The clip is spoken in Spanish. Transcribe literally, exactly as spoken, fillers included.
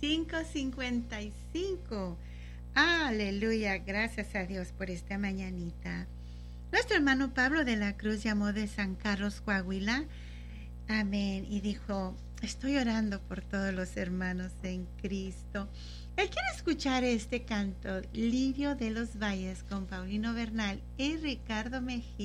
cinco cincuenta y cinco. Aleluya, gracias a Dios por esta mañanita. Nuestro hermano Pablo de la Cruz llamó de San Carlos, Coahuila. Amén. Y dijo, estoy orando por todos los hermanos en Cristo. Él quiere escuchar este canto, Lirio de los Valles, con Paulino Bernal y Ricardo Mejía.